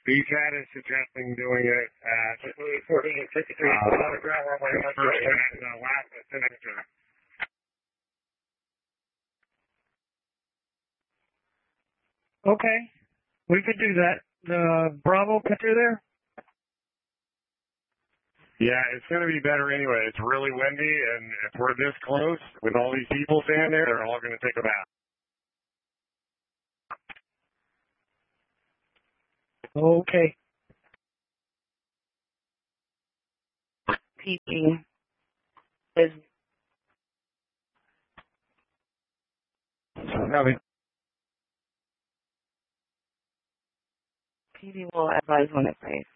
BCAT is suggesting doing it at 1453 ground runway at the last signature. Okay, we could do that. Bravo picture there? Yeah, it's going to be better anyway. It's really windy, and if we're this close with all these people standing there, they're all going to take a bath. Okay. PP is PD will advise when it's safe.